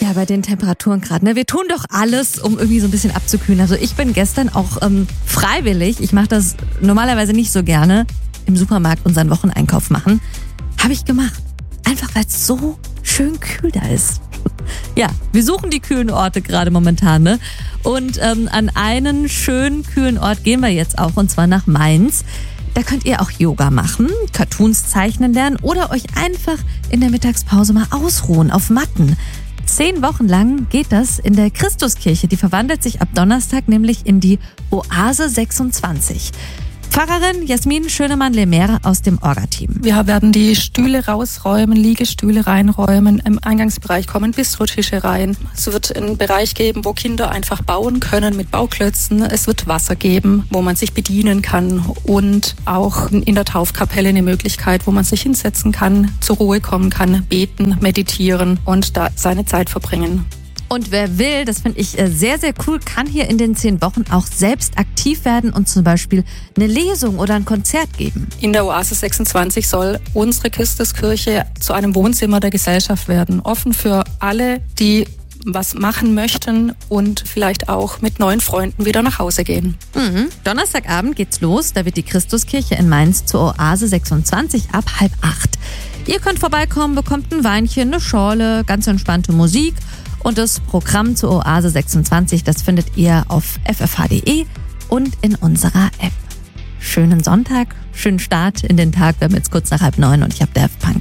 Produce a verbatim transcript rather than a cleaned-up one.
Ja, bei den Temperaturen gerade. Ne? Wir tun doch alles, um irgendwie so ein bisschen abzukühlen. Also ich bin gestern auch ähm, freiwillig, ich mache das normalerweise nicht so gerne, im Supermarkt unseren Wocheneinkauf machen. Habe ich gemacht. Einfach weil es so schön kühl da ist. Ja, wir suchen die kühlen Orte gerade momentan. Ne? Und ähm, an einen schönen kühlen Ort gehen wir jetzt auch, und zwar nach Mainz. Da könnt ihr auch Yoga machen, Cartoons zeichnen lernen oder euch einfach in der Mittagspause mal ausruhen auf Matten. Zehn Wochen lang geht das in der Christuskirche. Die verwandelt sich ab Donnerstag nämlich in die Oase sechsundzwanzig. Pfarrerin Jasmin Schönemann-Lemaire aus dem Orga-Team. Wir werden die Stühle rausräumen, Liegestühle reinräumen. Im Eingangsbereich kommen Bistrotische rein. Es wird einen Bereich geben, wo Kinder einfach bauen können mit Bauklötzen. Es wird Wasser geben, wo man sich bedienen kann, und auch in der Taufkapelle eine Möglichkeit, wo man sich hinsetzen kann, zur Ruhe kommen kann, beten, meditieren und da seine Zeit verbringen. Und wer will, das finde ich sehr, sehr cool, kann hier in den zehn Wochen auch selbst aktiv werden und zum Beispiel eine Lesung oder ein Konzert geben. In der Oase sechsundzwanzig soll unsere Christuskirche zu einem Wohnzimmer der Gesellschaft werden. Offen für alle, die was machen möchten und vielleicht auch mit neuen Freunden wieder nach Hause gehen. Mhm. Donnerstagabend geht's los. Da wird die Christuskirche in Mainz zur Oase sechsundzwanzig ab halb acht. Ihr könnt vorbeikommen, bekommt ein Weinchen, eine Schorle, ganz entspannte Musik. Und das Programm zur Oase sechsundzwanzig, das findet ihr auf f f h punkt d e und in unserer App. Schönen Sonntag, schönen Start in den Tag. Wir haben jetzt kurz nach halb neun und ich habe Daft Punk